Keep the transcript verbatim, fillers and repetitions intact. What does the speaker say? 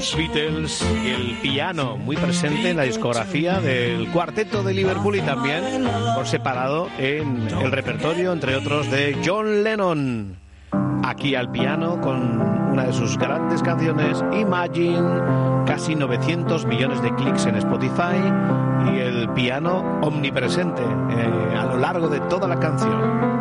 los Beatles y el piano muy presente en la discografía del cuarteto de Liverpool y también por separado en el repertorio, entre otros, de John Lennon. Aquí al piano con una de sus grandes canciones, Imagine, casi novecientos millones de clics en Spotify y el piano omnipresente eh, a lo largo de toda la canción.